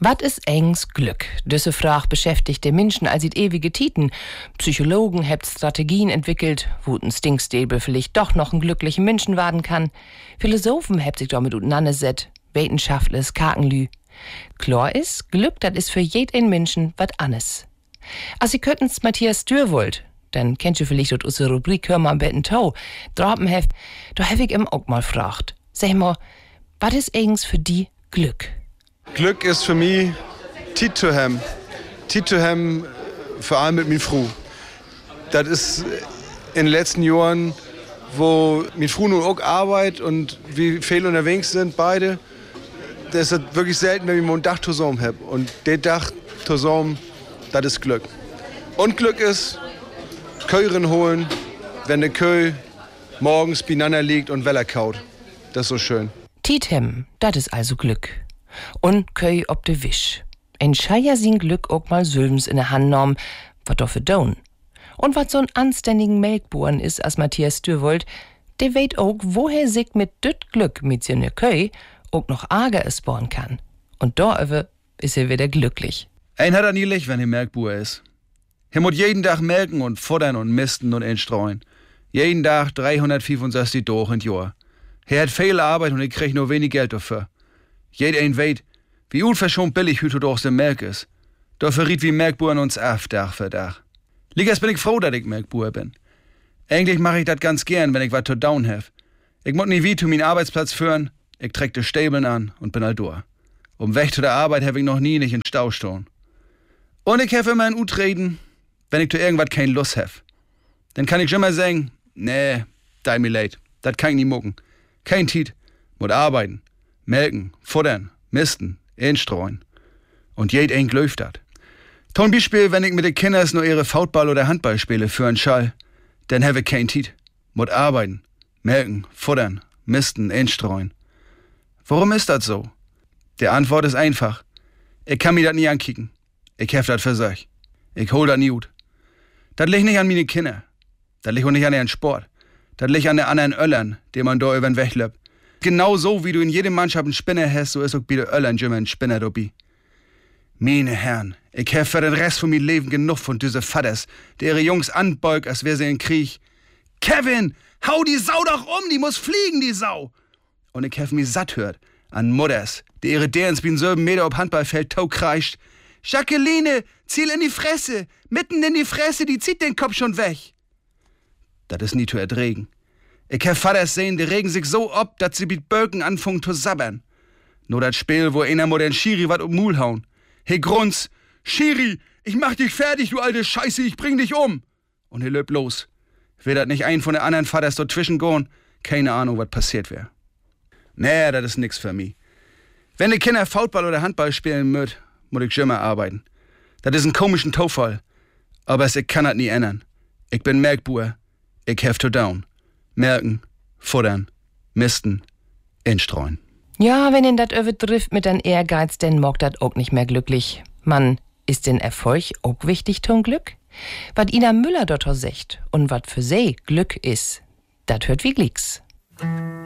Was ist engs Glück? Diese Frage beschäftigt der Menschen als seit ewige Titen. Psychologen haben Strategien entwickelt, wo ein Stinkstäbel vielleicht doch noch ein glücklicher Menschen werden kann. Philosophen haben sich damit auseinandergesetzt, Wissenschaftler, Kakenlü. Klar ist, Glück, das ist für jeden Menschen was anderes. Als Sie könnten's Matthias Stür wollt, dann kennt ihr vielleicht aus unserer Rubrik Hör mal am Betten Tau. Da hab ich ihm auch mal gefragt. Sag mal, was ist engs für die Glück? Glück ist für mich Zeit zu haben. Zeit zu haben, vor allem mit meiner Frau. Das ist in den letzten Jahren, wo meine Frau nun auch arbeitet und wir viel unterwegs sind, beide. Das ist wirklich selten, wenn wir mal ein Dach zusammen haben. Und der Dach zusammen, das ist Glück. Und Glück ist, Köhren holen, wenn der Köh morgens beieinander liegt und Weller kaut. Das ist so schön. Tiethem, das ist also Glück. Und Köy ob de Wisch. Ein Scheier sin Glück auch mal Sülvens in der Hand norm, wat do für down. Und wat so ein anständigen Melkbohren ist, als Matthias Stür wollt, der weet auch, woher sich mit düt Glück mit seine Köy auch noch Ager es bohren kann. Und da ist er wieder glücklich. Ein hat er nie licht, wenn er Melkboer ist. Er muss jeden Tag melken und futtern und misten und einstreuen. Jeden Tag 365 Tage im Jahr. Er hat viel Arbeit und er kriegt nur wenig Geld dafür. Jeder weet, wie unverschont billig heute durch der Melk ist. Da verriet wie Melkboeren uns af, Tag für Tag. Liegers bin ich froh, dass ich Melkboer bin. Eigentlich mache ich das ganz gern, wenn ich was zu down hef. Ich muss nie wie zu meinen Arbeitsplatz führen, ich treck de Stäbeln an und bin halt durch. Weg zu der Arbeit hab ich noch nie nicht in Stau stehen. Und ich hef immer in Utreden, wenn ich zu irgendwas kein Lust hef. Dann kann ich schon mal sagen, nee, da mir leid, das kann ich nie mucken. Kein Tiet, muss arbeiten. Melken, futtern, misten, einstreuen. Und jed ein läuft dat. Zum Beispiel, wenn ich mit den Kindern nur ihre Foutball- oder Handballspiele führen schall, dann habe ich kein Tiet. Muss arbeiten, melken, futtern, misten, einstreuen. Warum ist das so? Die Antwort ist einfach. Ich kann mir das nie ankicken. Ich hef das für sich. Ich hol das nie gut. Das liegt nicht an meine Kinder. Das liegt auch nicht an ihren Sport. Das liegt an den anderen Öllern, die man da über den Weg löbt. Genau so, wie du in jedem Mannschaft einen Spinner hast, so ist auch bei den Öllern immer ein Spinner dabei. Meine Herren, ich hef für den Rest von meinem Leben genug von diese Vaters, die ihre Jungs anbeugt, als wär sie in Krieg. Kevin, hau die Sau doch um, die muss fliegen, die Sau! Und ich hef mich satt hört an Mutters, die ihre Derns wie ein 7 Meter auf Handballfeld tau kreischt. Jacqueline, ziel in die Fresse, mitten in die Fresse, die zieht den Kopf schon weg. Das ist nie zu erträgen. Ich hab Vaters sehen, die regen sich so ob, dass sie mit Böcken anfangen zu sabbern. Nur das Spiel, wo einer mal den Schiri wat um Mul hauen. He grunz, Schiri, ich mach dich fertig, du alte Scheiße, ich bring dich um. Und he löbt los. Will dat nicht ein von den anderen Vaters dazwischen gehen? Keine Ahnung, was passiert wär. Nee, das ist nix für mich. Wenn die Kinder Foutball oder Handball spielen möt, muss ich schon mal arbeiten. Das ist ein komischen Tofall. Aber ich kann das nie ändern. Ich bin Melkboer. Ich hef to down. Melken, futtern, misten, einstreuen. Ja, wenn ihn das übertrifft mit einem Ehrgeiz, dann mag das auch nicht mehr glücklich. Mann, ist den Erfolg auch wichtig zum Glück? Was Ina Müller dort sagt und was für sie Glück ist, das hört wie Glicks.